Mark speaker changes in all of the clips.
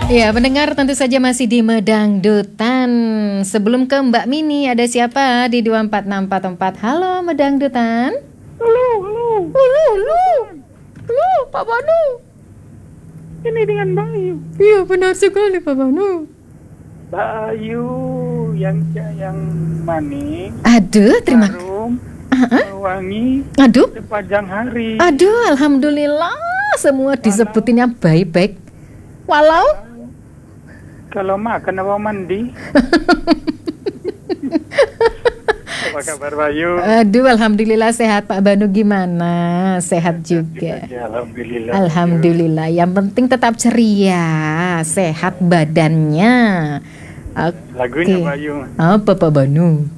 Speaker 1: Ya, pendengar tentu saja masih di Medangdutan. Sebelum ke Mbak Mini, ada siapa di 24644? Halo Medangdutan.
Speaker 2: Halo, halo.
Speaker 1: Halo, halo. Halo, Pak Banu.
Speaker 2: Ini dengan Bayu.
Speaker 1: Iya, benar sekali Pak Banu.
Speaker 2: Bayu yang manis.
Speaker 1: Aduh, terima
Speaker 2: harum, wangi,
Speaker 1: Aduh.
Speaker 2: sepanjang hari.
Speaker 1: Aduh, alhamdulillah semua disebutinnya baik-baik. Walau
Speaker 2: Kalau makan apa mandi? Apa kabar Bayu?
Speaker 1: aduh, alhamdulillah sehat. Pak Banu gimana? Sehat juga.
Speaker 2: Ya, alhamdulillah.
Speaker 1: Alhamdulillah. Yang penting tetap ceria, sehat badannya.
Speaker 2: Lagunya Bayu.
Speaker 1: Apa Pak Banu?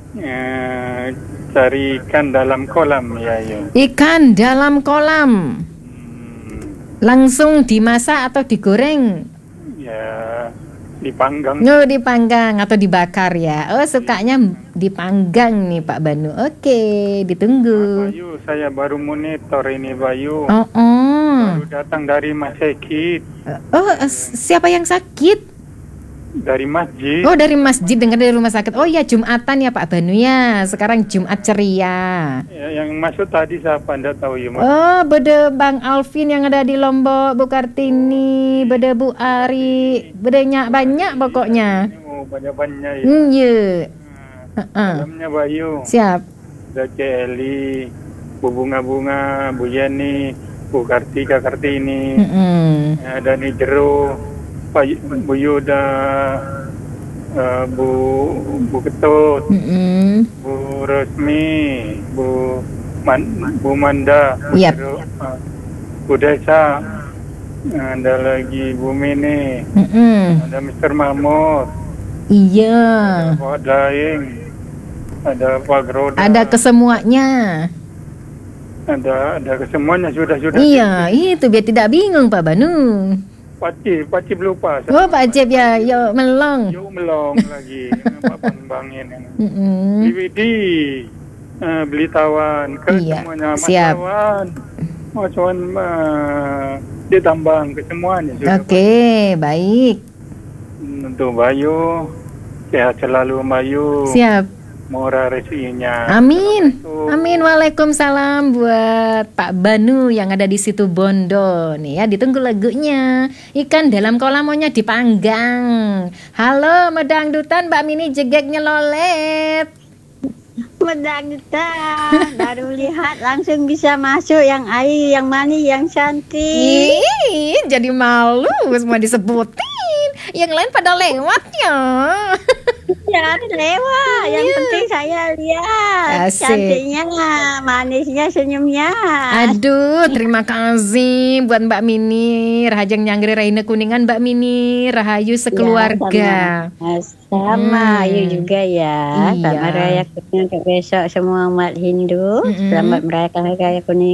Speaker 2: Cari ikan dalam kolam ya, Yu.
Speaker 1: Ikan dalam kolam. Langsung dimasak atau digoreng?
Speaker 2: Ya, dipanggang.
Speaker 1: No, dipanggang atau dibakar ya. Oh, sukanya dipanggang nih Pak Banu. Oke, ditunggu.
Speaker 2: Bayu, saya baru monitor ini Bayu.
Speaker 1: Oh,
Speaker 2: Baru datang dari masjid.
Speaker 1: Siapa yang sakit?
Speaker 2: Dari masjid.
Speaker 1: Oh, dari masjid, dengar dari rumah sakit. Oh ya, Jumatan ya Pak Banu ya. Sekarang Jumat ceria.
Speaker 2: Ya, yang masuk tadi siapa? Anda tahu ya, Mas?
Speaker 1: Oh, beda Bang Alvin yang ada di Lombok, Bu Kartini, beda Bu Ari, bedanya banyak pokoknya.
Speaker 2: Oh, banyak-banyak ya.
Speaker 1: Iya.
Speaker 2: Dalamnya Bayu.
Speaker 1: Siap.
Speaker 2: Ada Celi, Bu Bunga-Bunga, Bu Yeni, Bu Kartika Kartini. Ada nih Jero, Bu Yuda, Bu Ketut, Bu Resmi, Bu Manda,
Speaker 1: Yap.
Speaker 2: Bu Desa, ada lagi Bu Mini, ada Mr. Mahmud,
Speaker 1: Iya.
Speaker 2: ada Pak Daeng, ada Pak Groda,
Speaker 1: Ada kesemuanya.
Speaker 2: ada kesemuanya sudah.
Speaker 1: Iya, itu biar tidak bingung Pak Banu.
Speaker 2: Pakcik lupa.
Speaker 1: Oh, Pak Cep ya, yuk melong.
Speaker 2: Yuk melong lagi, Pak Bangin ini. DVD, beli tawan ke
Speaker 1: Iya,
Speaker 2: semuanya.
Speaker 1: siap.
Speaker 2: Mas Wan ditambang ke semuanya.
Speaker 1: Oke, baik.
Speaker 2: Untuk Bayu, sehat selalu Bayu.
Speaker 1: Siap.
Speaker 2: Murah rezekinya.
Speaker 1: Amin. Amin. Waalaikumsalam buat Pak Banu yang ada di situ Bondo. Nih ya, ditunggu lagunya. Ikan dalam kolam maunya dipanggang. Halo Medangdutan, Mbak Mini jegeknya lolet.
Speaker 3: Medangdutan, baru lihat langsung bisa masuk yang air, yang manis, yang cantik.
Speaker 1: Ih, jadi malu semua disebutin. Yang lain pada lewat ya.
Speaker 3: Jangan lewat, yang penting saya lihat.
Speaker 1: Asik.
Speaker 3: Cantiknya, manisnya, senyumnya.
Speaker 1: Aduh, terima kasih buat Mbak Mini, Rahajang Nyanggri Raina Kuningan, Mbak Mini, Rahayu sekeluarga.
Speaker 3: Sama, Ayu juga ya.
Speaker 1: Iya.
Speaker 3: Selamat Raya Kuningan untuk besok semua umat Hindu. Selamat merayakan Raya Kuningan.